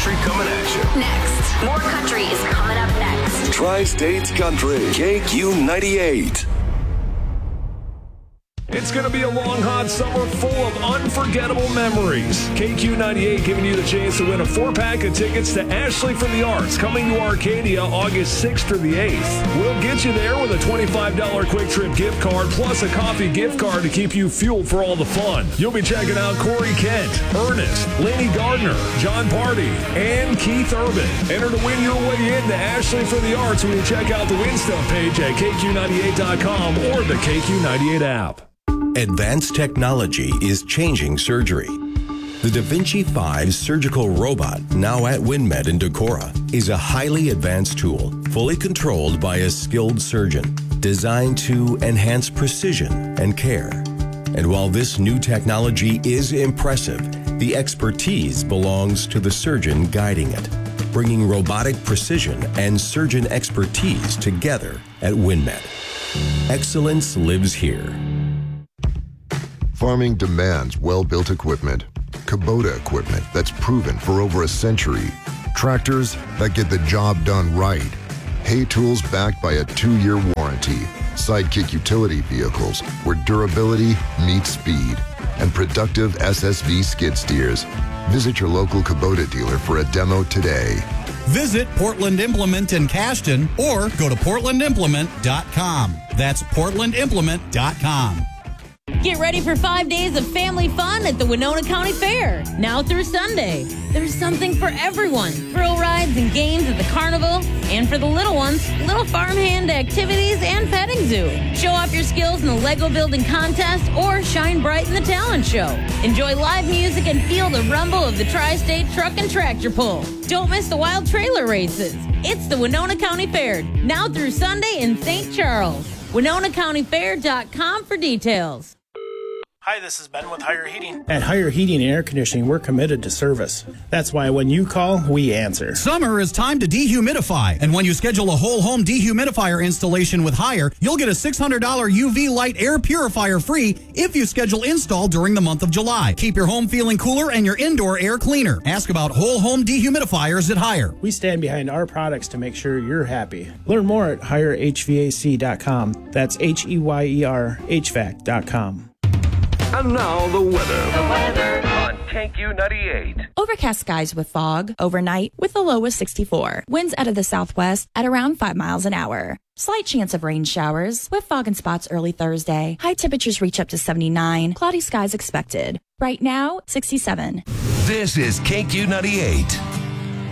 country coming at you. Next. More country is coming up next. Tri-States Country, KQ98. It's going to be a long, hot summer full of unforgettable memories. KQ98 giving you the chance to win a 4-pack of tickets to Ashley for the Arts, coming to Arcadia August 6th through the 8th. We'll get you there with a $25 Quick Trip gift card plus a coffee gift card to keep you fueled for all the fun. You'll be checking out Corey Kent, Ernest, Laney Gardner, John Party, and Keith Urban. Enter to win your way into Ashley for the Arts when you check out the Win Stuff page at KQ98.com or the KQ98 app. Advanced technology is changing surgery. The Da Vinci 5 surgical robot, now at WinMed in Decorah, is a highly advanced tool, fully controlled by a skilled surgeon, designed to enhance precision and care. And while this new technology is impressive, the expertise belongs to the surgeon guiding it, bringing robotic precision and surgeon expertise together at WinMed. Excellence lives here. Farming demands well-built equipment. Kubota equipment that's proven for over a century. Tractors that get the job done right. Hay tools backed by a 2-year warranty. Sidekick utility vehicles where durability meets speed. And productive SSV skid steers. Visit your local Kubota dealer for a demo today. Visit Portland Implement in Cashton or go to portlandimplement.com. That's portlandimplement.com. Get ready for 5 days of family fun at the Winona County Fair, now through Sunday. There's something for everyone. Thrill rides and games at the carnival. And for the little ones, little farmhand activities and petting zoo. Show off your skills in the Lego building contest or shine bright in the talent show. Enjoy live music and feel the rumble of the Tri-State Truck and Tractor Pull. Don't miss the wild trailer races. It's the Winona County Fair, now through Sunday in St. Charles. WinonaCountyFair.com for details. Hi, this is Ben with Higher Heating. At Higher Heating and Air Conditioning, we're committed to service. That's why when you call, we answer. Summer is time to dehumidify. And when you schedule a whole home dehumidifier installation with Higher, you'll get a $600 UV light air purifier free if you schedule install during the month of July. Keep your home feeling cooler and your indoor air cleaner. Ask about whole home dehumidifiers at Higher. We stand behind our products to make sure you're happy. Learn more at HireHVAC.com. That's HEYER HVAC.com. And now the weather on KQ98. Overcast skies with fog overnight with a low of 64. Winds out of the southwest at around 5 miles an hour. Slight chance of rain showers with fog in spots early Thursday. High temperatures reach up to 79. Cloudy skies expected. Right now, 67. This is KQ98.